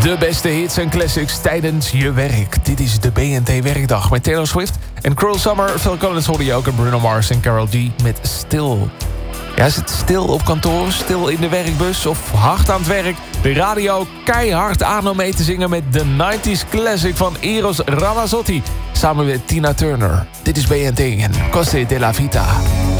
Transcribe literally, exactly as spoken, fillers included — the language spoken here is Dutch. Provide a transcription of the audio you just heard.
De beste hits en classics tijdens je werk. Dit is de B N T Werkdag met Taylor Swift en Cruel Summer. Phil Collins hoorde je ook en Bruno Mars en Karol G met Stil. Ja, is het stil op kantoor, stil in de werkbus of hard aan het werk? De radio keihard aan om mee te zingen met de nineties classic van Eros Ramazzotti. Samen met Tina Turner. Dit is B N T en Cose della Vita.